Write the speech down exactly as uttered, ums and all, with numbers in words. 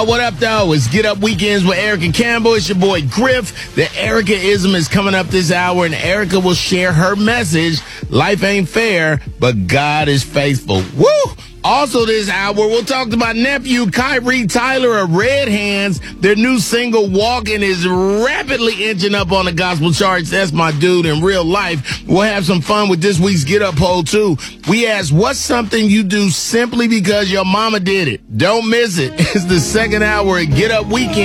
What up, though? It's Get Up Weekends with Erica Campbell. It's your boy Griff. The Erica-ism is coming up this hour, and Erica will share her message. Life ain't fair, but God is faithful. Woo! Also this hour, we'll talk to my nephew, Kyrie Tyler of Red Hands. Their new single, Walking, is rapidly inching up on the gospel charts. That's my dude in real life. We'll have some fun with this week's Get Up poll, too. We asked, what's something you do simply because your mama did it? Don't miss it. It's the second hour of Get Up Weekend.